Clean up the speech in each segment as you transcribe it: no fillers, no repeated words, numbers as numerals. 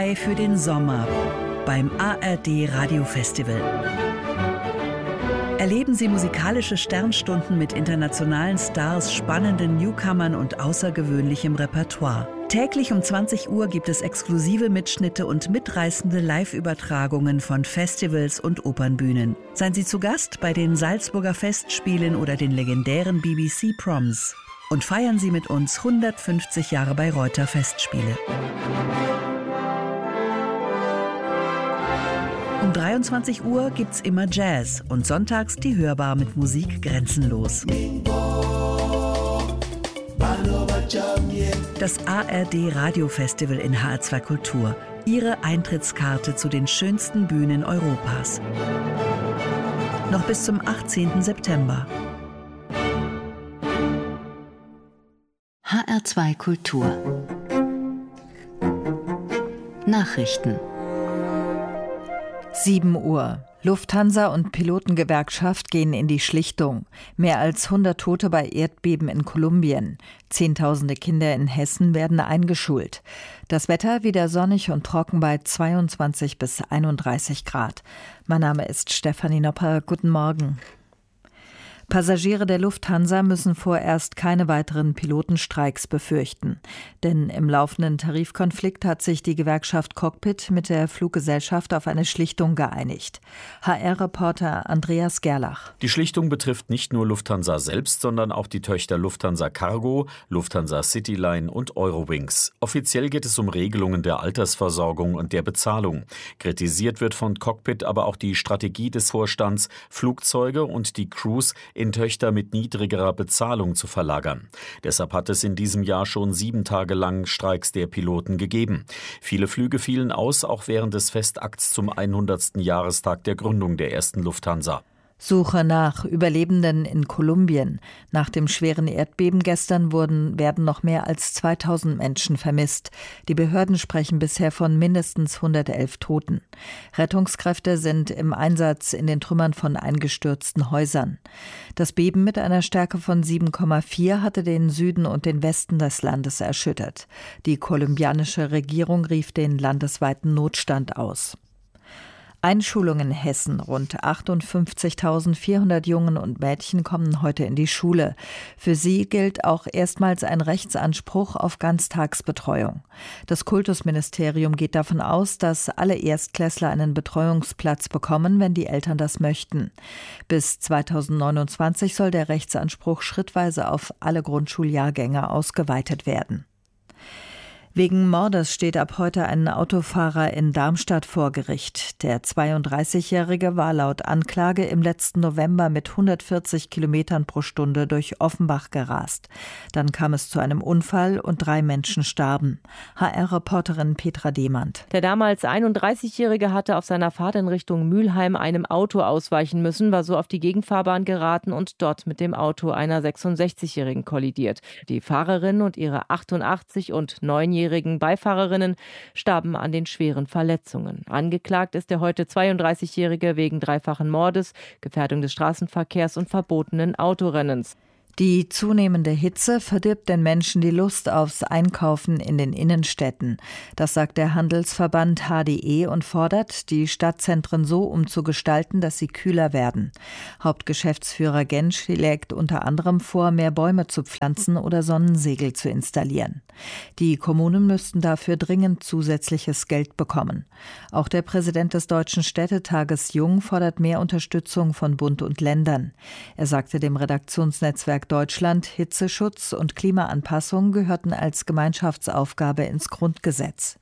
Für den Sommer beim ARD Radiofestival. Erleben Sie musikalische Sternstunden mit internationalen Stars, spannenden Newcomern und außergewöhnlichem Repertoire. Täglich um 20 Uhr gibt es exklusive Mitschnitte und mitreißende Live-Übertragungen von Festivals und Opernbühnen. Seien Sie zu Gast bei den Salzburger Festspielen oder den legendären BBC Proms. Und feiern Sie mit uns 150 Jahre Bayreuther Festspiele. Um 23 Uhr gibt's immer Jazz und sonntags die Hörbar mit Musik grenzenlos. Das ARD Radiofestival in HR2 Kultur. Ihre Eintrittskarte zu den schönsten Bühnen Europas. Noch bis zum 18. September. HR2 Kultur. Nachrichten. 7 Uhr. Lufthansa und Pilotengewerkschaft gehen in die Schlichtung. Mehr als 100 Tote bei Erdbeben in Kolumbien. Zehntausende Kinder in Hessen werden eingeschult. Das Wetter wieder sonnig und trocken bei 22 bis 31 Grad. Mein Name ist Stefanie Nopper. Guten Morgen. Passagiere der Lufthansa müssen vorerst keine weiteren Pilotenstreiks befürchten. Denn im laufenden Tarifkonflikt hat sich die Gewerkschaft Cockpit mit der Fluggesellschaft auf eine Schlichtung geeinigt. HR-Reporter Andreas Gerlach. Die Schlichtung betrifft nicht nur Lufthansa selbst, sondern auch die Töchter Lufthansa Cargo, Lufthansa Cityline und Eurowings. Offiziell geht es um Regelungen der Altersversorgung und der Bezahlung. Kritisiert wird von Cockpit aber auch die Strategie des Vorstands, Flugzeuge und die Crews in Töchter mit niedrigerer Bezahlung zu verlagern. Deshalb hat es in diesem Jahr schon 7 Tage lang Streiks der Piloten gegeben. Viele Flüge fielen aus, auch während des Festakts zum 100. Jahrestag der Gründung der ersten Lufthansa. Suche nach Überlebenden in Kolumbien. Nach dem schweren Erdbeben gestern werden noch mehr als 2000 Menschen vermisst. Die Behörden sprechen bisher von mindestens 111 Toten. Rettungskräfte sind im Einsatz in den Trümmern von eingestürzten Häusern. Das Beben mit einer Stärke von 7,4 hatte den Süden und den Westen des Landes erschüttert. Die kolumbianische Regierung rief den landesweiten Notstand aus. Einschulung in Hessen. Rund 58.400 Jungen und Mädchen kommen heute in die Schule. Für sie gilt auch erstmals ein Rechtsanspruch auf Ganztagsbetreuung. Das Kultusministerium geht davon aus, dass alle Erstklässler einen Betreuungsplatz bekommen, wenn die Eltern das möchten. Bis 2029 soll der Rechtsanspruch schrittweise auf alle Grundschuljahrgänge ausgeweitet werden. Wegen Mordes steht ab heute ein Autofahrer in Darmstadt vor Gericht. Der 32-Jährige war laut Anklage im letzten November mit 140 Kilometern pro Stunde durch Offenbach gerast. Dann kam es zu einem Unfall und 3 Menschen starben. HR-Reporterin Petra Demand. Der damals 31-Jährige hatte auf seiner Fahrt in Richtung Mülheim einem Auto ausweichen müssen, war so auf die Gegenfahrbahn geraten und dort mit dem Auto einer 66-Jährigen kollidiert. Die Fahrerin und ihre 88- und 9-jährigen Beifahrerinnen starben an den schweren Verletzungen. Angeklagt ist der heute 32-Jährige wegen 3-fachen Mordes, Gefährdung des Straßenverkehrs und verbotenen Autorennens. Die zunehmende Hitze verdirbt den Menschen die Lust aufs Einkaufen in den Innenstädten. Das sagt der Handelsverband HDE und fordert, die Stadtzentren so umzugestalten, dass sie kühler werden. Hauptgeschäftsführer Gensch schlägt unter anderem vor, mehr Bäume zu pflanzen oder Sonnensegel zu installieren. Die Kommunen müssten dafür dringend zusätzliches Geld bekommen. Auch der Präsident des Deutschen Städtetages Jung fordert mehr Unterstützung von Bund und Ländern. Er sagte dem Redaktionsnetzwerk Deutschland, Hitzeschutz und Klimaanpassung gehörten als Gemeinschaftsaufgabe ins Grundgesetz.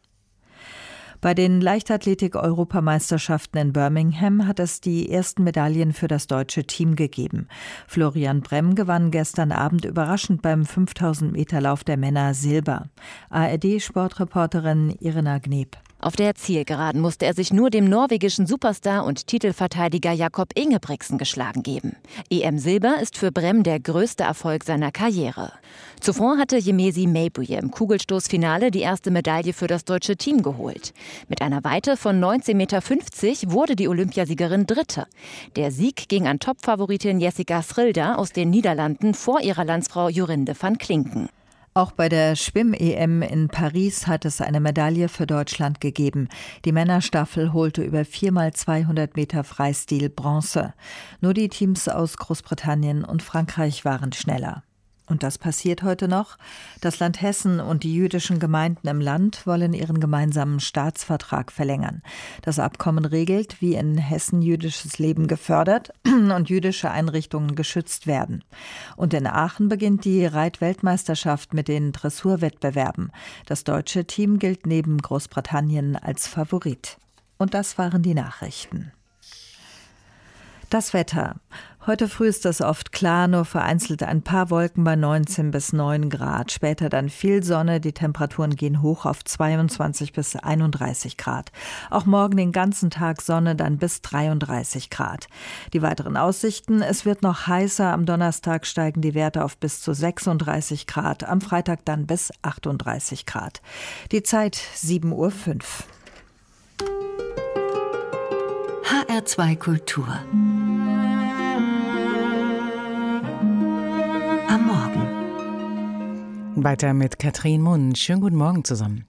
Bei den Leichtathletik-Europameisterschaften in Birmingham hat es die ersten Medaillen für das deutsche Team gegeben. Florian Bremm gewann gestern Abend überraschend beim 5000-Meter-Lauf der Männer Silber. ARD-Sportreporterin Irina Gneb. Auf der Zielgeraden musste er sich nur dem norwegischen Superstar und Titelverteidiger Jakob Ingebrigtsen geschlagen geben. EM-Silber ist für Bremm der größte Erfolg seiner Karriere. Zuvor hatte Yemesi Meibuye im Kugelstoßfinale die erste Medaille für das deutsche Team geholt. Mit einer Weite von 19,50 Meter wurde die Olympiasiegerin Dritte. Der Sieg ging an Topfavoritin Jessica Schrilder aus den Niederlanden vor ihrer Landsfrau Jorinde van Klinken. Auch bei der Schwimm-EM in Paris hat es eine Medaille für Deutschland gegeben. Die Männerstaffel holte über 4x200 Meter Freistil Bronze. Nur die Teams aus Großbritannien und Frankreich waren schneller. Und das passiert heute noch. Das Land Hessen und die jüdischen Gemeinden im Land wollen ihren gemeinsamen Staatsvertrag verlängern. Das Abkommen regelt, wie in Hessen jüdisches Leben gefördert und jüdische Einrichtungen geschützt werden. Und in Aachen beginnt die Reitweltmeisterschaft mit den Dressurwettbewerben. Das deutsche Team gilt neben Großbritannien als Favorit. Und das waren die Nachrichten. Das Wetter. Heute früh ist es oft klar, nur vereinzelt ein paar Wolken bei 19 bis 9 Grad. Später dann viel Sonne, die Temperaturen gehen hoch auf 22 bis 31 Grad. Auch morgen den ganzen Tag Sonne, dann bis 33 Grad. Die weiteren Aussichten, es wird noch heißer. Am Donnerstag steigen die Werte auf bis zu 36 Grad, am Freitag dann bis 38 Grad. Die Zeit 7:05 Uhr. HR2 Kultur. Am Morgen. Weiter mit Katrin Munn. Schönen guten Morgen zusammen.